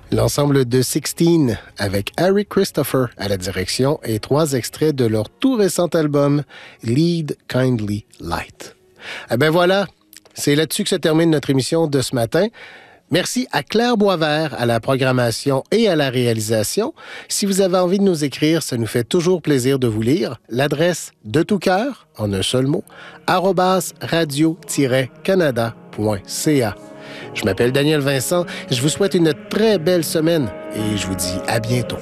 L'ensemble de Sixteen avec Harry Christopher à la direction et 3 extraits de leur tout récent album Lead Kindly Light. Eh bien voilà, c'est là-dessus que se termine notre émission de ce matin. Merci à Claire Boisvert à la programmation et à la réalisation. Si vous avez envie de nous écrire, ça nous fait toujours plaisir de vous lire. L'adresse de tout cœur, en un seul mot, @radio-canada.ca. Je m'appelle Daniel Vincent. Je vous souhaite une très belle semaine et je vous dis à bientôt.